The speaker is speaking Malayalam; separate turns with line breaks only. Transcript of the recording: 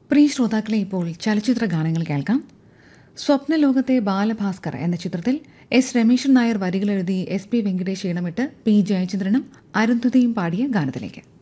പ്രിയ ശ്രോതാക്കളെ, ഇപ്പോൾ ചലച്ചിത്ര ഗാനങ്ങൾ കേൾക്കാം. സ്വപ്നലോകത്തെ ബാലഭാസ്കർ എന്ന ചിത്രത്തിൽ S Rameshan Nair വരികളെഴുതി SP Venkatesh ഈണമിട്ട് P ജയചന്ദ്രനും അരുന്ധതിയും പാടിയ ഗാനത്തിലേക്ക്.